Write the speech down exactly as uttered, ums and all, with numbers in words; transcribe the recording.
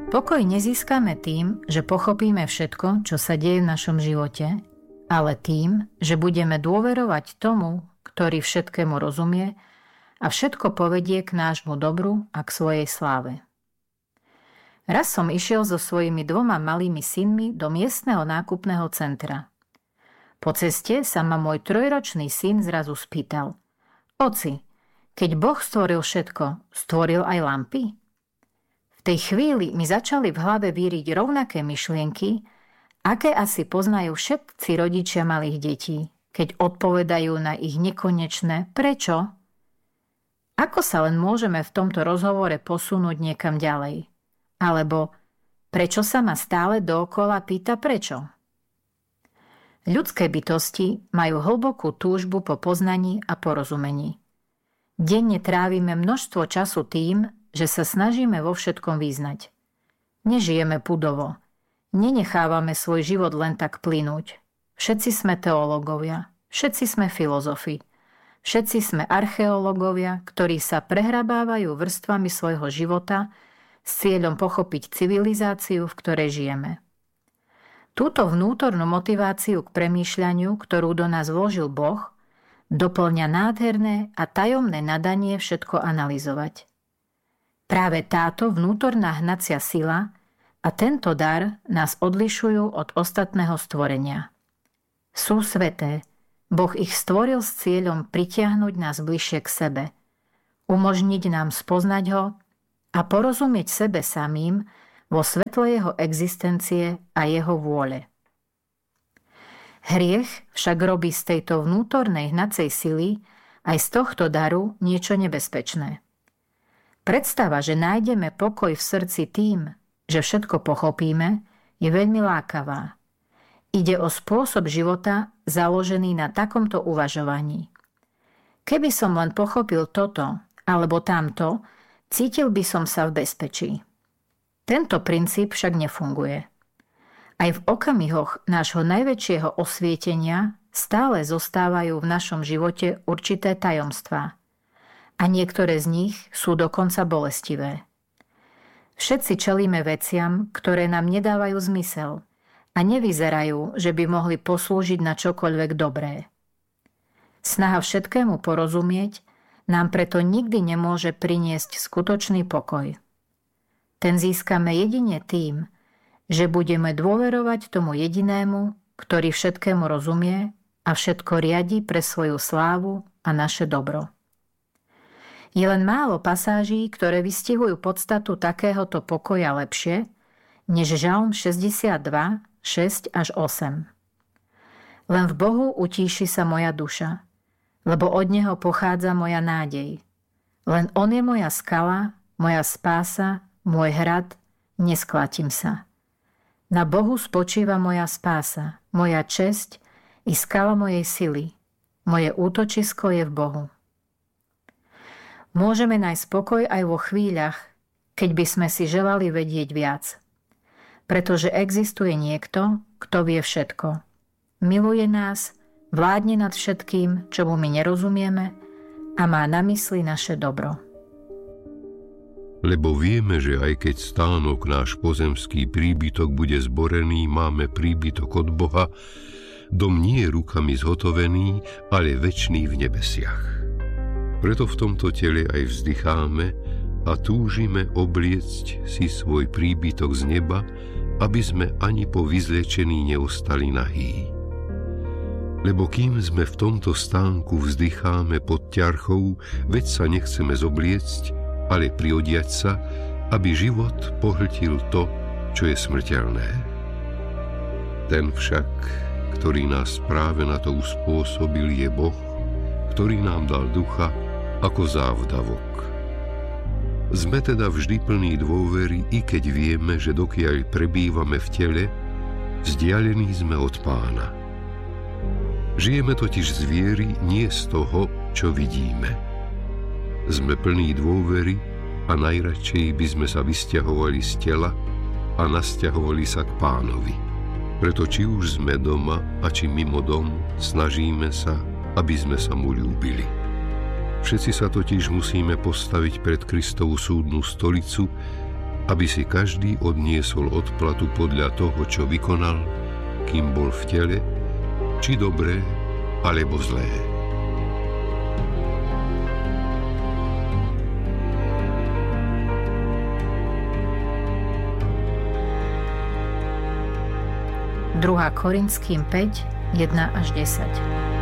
Pokoj nezískame tým, že pochopíme všetko, čo sa deje v našom živote, ale tým, že budeme dôverovať tomu, ktorý všetkému rozumie a všetko povedie k nášmu dobru a k svojej sláve. Raz som išiel so svojimi dvoma malými synmi do miestneho nákupného centra. Po ceste sa ma môj trojročný syn zrazu spýtal: Oci, keď Boh stvoril všetko, stvoril aj lampy? V tej chvíli mi začali v hlave víriť rovnaké myšlienky, aké asi poznajú všetci rodičia malých detí, keď odpovedajú na ich nekonečné prečo? Ako sa len môžeme v tomto rozhovore posunúť niekam ďalej? Alebo prečo sa ma stále dookola pýta prečo? Ľudské bytosti majú hlbokú túžbu po poznaní a porozumení. Denne trávime množstvo času tým, že sa snažíme vo všetkom vyznať. Nežijeme pudovo. Nenechávame svoj život len tak plynúť. Všetci sme teológovia, všetci sme filozofi, všetci sme archeológovia, ktorí sa prehrabávajú vrstvami svojho života s cieľom pochopiť civilizáciu, v ktorej žijeme. Túto vnútornú motiváciu k premýšľaniu, ktorú do nás vložil Boh, doplňa nádherné a tajomné nadanie všetko analyzovať. Práve táto vnútorná hnacia sila a tento dar nás odlišujú od ostatného stvorenia. Sú sveté, Boh ich stvoril s cieľom pritiahnuť nás bližšie k sebe, umožniť nám spoznať ho a porozumieť sebe samým vo svetle jeho existencie a jeho vôle. Hriech však robí z tejto vnútornej hnacej sily aj z tohto daru niečo nebezpečné. Predstava, že nájdeme pokoj v srdci tým, že všetko pochopíme, je veľmi lákavá. Ide o spôsob života založený na takomto uvažovaní. Keby som len pochopil toto alebo tamto, cítil by som sa v bezpečí. Tento princíp však nefunguje. Aj v okamihoch nášho najväčšieho osvietenia stále zostávajú v našom živote určité tajomstvá. A niektoré z nich sú dokonca bolestivé. Všetci čelíme veciam, ktoré nám nedávajú zmysel a nevyzerajú, že by mohli poslúžiť na čokoľvek dobré. Snaha všetkému porozumieť nám preto nikdy nemôže priniesť skutočný pokoj. Ten získame jedine tým, že budeme dôverovať tomu jedinému, ktorý všetkému rozumie a všetko riadi pre svoju slávu a naše dobro. Je len málo pasáží, ktoré vystihujú podstatu takéhoto pokoja lepšie, než Žalm šesťdesiatdva, šesť až osem. Len v Bohu utíši sa moja duša, lebo od Neho pochádza moja nádej. Len On je moja skala, moja spása, môj hrad, nesklátim sa. Na Bohu spočíva moja spása, moja česť i skala mojej sily. Moje útočisko je v Bohu. Môžeme nájsť pokoj aj vo chvíľach, keď by sme si želali vedieť viac. Pretože existuje niekto, kto vie všetko. Miluje nás, vládne nad všetkým, čomu my nerozumieme a má na mysli naše dobro. Lebo vieme, že aj keď stánok náš pozemský príbytok bude zborený, máme príbytok od Boha, dom nie je rukami zhotovený, ale večný v nebesiach. Preto v tomto tele aj vzdycháme a túžime obliecť si svoj príbytok z neba, aby sme ani po vyzliečení neostali nahý. Lebo kým sme v tomto stánku vzdycháme pod ťarchou, veď sa nechceme zobliecť, ale priodiať sa, aby život pohltil to, čo je smrteľné. Ten však, ktorý nás práve na to uspôsobil, je Boh, ktorý nám dal ducha ako závdavok. Sme teda vždy plní dôvery, i keď vieme, že dokiaľ prebývame v tele, vzdialení sme od Pána. Žijeme totiž z viery, nie z toho, čo vidíme. Sme plní dôvery a najradšej by sme sa vysťahovali z tela a nasťahovali sa k Pánovi. Preto či už sme doma a či mimo dom, snažíme sa, aby sme sa mu ľúbili. Všetci sa totiž musíme postaviť pred Kristovu súdnu stolicu, aby si každý odniesol odplatu podľa toho, čo vykonal, kým bol v tele, či dobré, alebo zlé. druhá Korinským päť, jeden až desať.